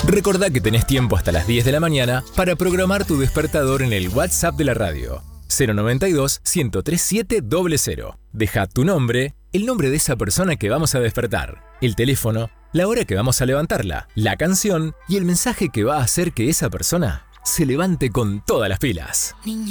Recordá que tenés tiempo hasta las 10 de la mañana para programar tu despertador en el WhatsApp de la radio. 092-103700. Deja tu nombre, el nombre de esa persona que vamos a despertar, el teléfono, la hora que vamos a levantarla, la canción y el mensaje que va a hacer que esa persona se levante con todas las pilas.